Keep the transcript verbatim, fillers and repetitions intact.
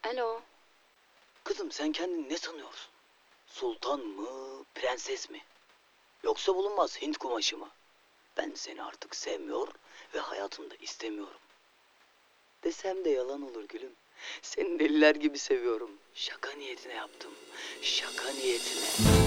Alo. Kızım sen kendini ne sanıyorsun? Sultan mı, prenses mi? Yoksa bulunmaz Hint kumaşı mı? Ben seni artık sevmiyor ve hayatımda istemiyorum. Desem de yalan olur gülüm. Seni deliler gibi seviyorum. Şaka niyetine yaptım. Şaka niyetine.